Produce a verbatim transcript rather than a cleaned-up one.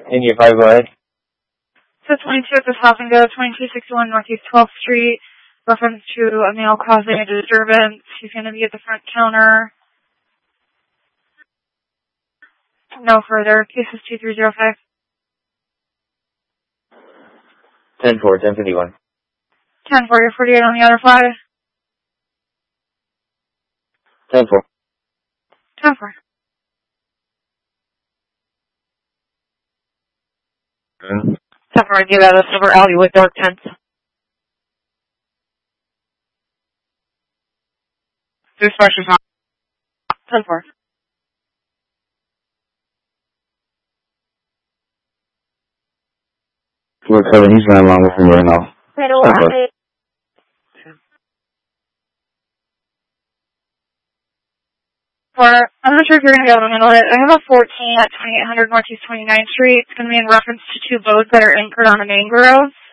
India five, go ahead. So twenty-two at the stop and go, twenty-two sixty-one Northeast twelfth Street, reference to a male causing a disturbance. He's going to be at the front counter. No further. Case is two three zero five. ten four, ten fifty-one. ten four, you're forty-eight on the other flag. ten four. ten four. Mm-hmm. ten four, give out a silver alley with dark tents. Dispatch is not. ten four. We're covering, he's running along with him right now. For, I'm not sure if you're going to be able to handle it. I have a fourteen at twenty-eight hundred Northeast twenty-ninth Street. It's going to be in reference to two boats that are anchored on the mangroves.